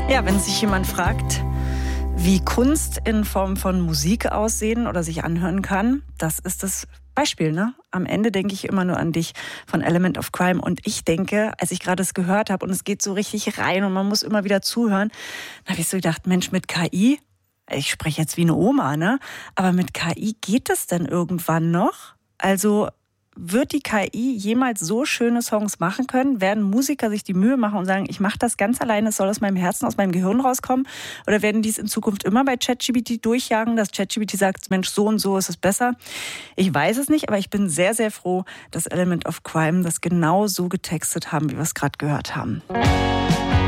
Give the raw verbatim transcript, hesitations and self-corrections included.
Ja, wenn sich jemand fragt, wie Kunst in Form von Musik aussehen oder sich anhören kann, das ist das Beispiel, ne? Am Ende denke ich immer nur an dich von Element of Crime. Und ich denke, als ich gerade es gehört habe und es geht so richtig rein und man muss immer wieder zuhören, da habe ich so gedacht, Mensch, mit K I, ich spreche jetzt wie eine Oma, ne? Aber mit K I geht es denn irgendwann noch? Also wird die K I jemals so schöne Songs machen können? Werden Musiker sich die Mühe machen und sagen, ich mache das ganz alleine, es soll aus meinem Herzen, aus meinem Gehirn rauskommen? Oder werden die es in Zukunft immer bei ChatGPT durchjagen, dass ChatGPT sagt, Mensch, so und so ist es besser? Ich weiß es nicht, aber ich bin sehr, sehr froh, dass Element of Crime das genau so getextet haben, wie wir es gerade gehört haben.